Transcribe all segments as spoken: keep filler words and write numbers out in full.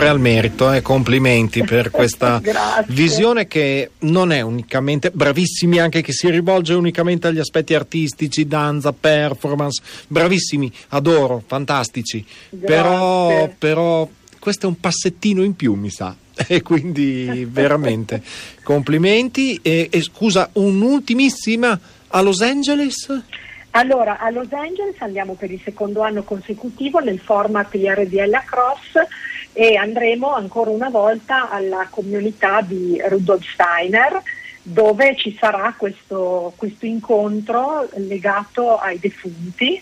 sempre al merito, eh. Complimenti per questa visione che non è unicamente, bravissimi anche che si rivolge unicamente agli aspetti artistici, danza, performance, bravissimi, adoro, fantastici, però, però questo è un passettino in più, mi sa. E quindi veramente complimenti. E, e scusa, un'ultimissima, a Los Angeles? Allora, a Los Angeles andiamo per il secondo anno consecutivo nel format I R D L Across e andremo ancora una volta alla comunità di Rudolf Steiner, dove ci sarà questo, questo incontro legato ai defunti,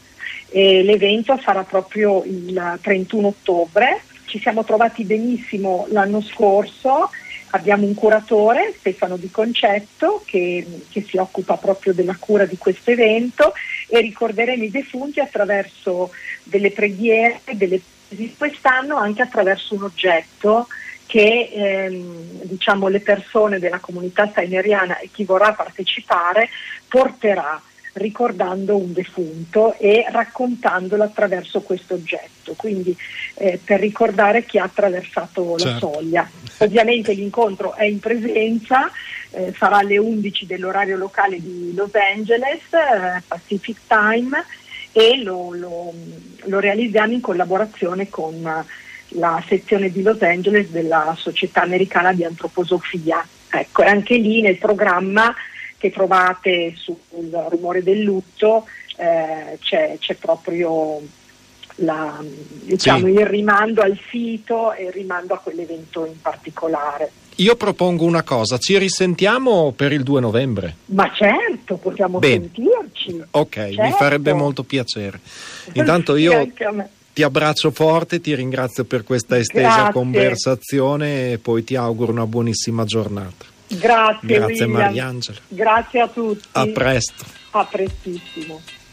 e l'evento sarà proprio il trentuno ottobre. Ci siamo trovati benissimo l'anno scorso, abbiamo un curatore, Stefano Di Concetto, che, che si occupa proprio della cura di questo evento, e ricorderemo i defunti attraverso delle preghiere, delle quest'anno anche attraverso un oggetto che ehm, diciamo le persone della comunità steineriana e chi vorrà partecipare porterà, ricordando un defunto e raccontandolo attraverso questo oggetto, quindi eh, per ricordare chi ha attraversato la certo. soglia. Ovviamente l'incontro è in presenza, eh, sarà alle undici dell'orario locale di Los Angeles, eh, Pacific Time, e lo, lo, lo realizziamo in collaborazione con la sezione di Los Angeles della Società Americana di Antroposofia. Ecco, e anche lì nel programma che trovate sul rumore del lutto eh, c'è, c'è proprio la, diciamo, sì. il rimando al sito e il rimando a quell'evento in particolare. Io propongo una cosa, ci risentiamo per il due novembre. Ma certo, possiamo Bene. sentirci. Ok, certo. mi farebbe molto piacere. Intanto io ti abbraccio forte, ti ringrazio per questa estesa Grazie. conversazione e poi ti auguro una buonissima giornata. Grazie, Grazie William. Mariangela. Grazie a tutti. A presto. A prestissimo.